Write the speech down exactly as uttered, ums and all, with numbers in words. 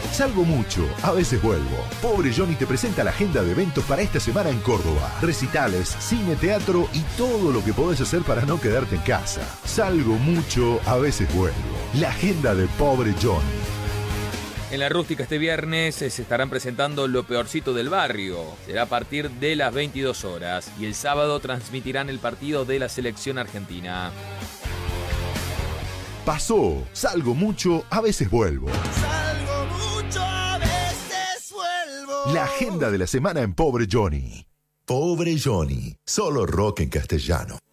Salgo mucho, a veces vuelvo. Pobre Johnny te presenta la agenda de eventos para esta semana en Córdoba. Recitales, cine, teatro y todo lo que podés hacer para no quedarte en casa. Salgo mucho, a veces vuelvo. La agenda de Pobre Johnny. En la Rústica este viernes se estarán presentando Lo Peorcito del Barrio. Será a partir de las veintidós horas. Y el sábado transmitirán el partido de la selección argentina. Pasó. Salgo mucho, a veces vuelvo. Salgo mucho, a veces vuelvo. La agenda de la semana en Pobre Johnny. Pobre Johnny. Solo rock en castellano.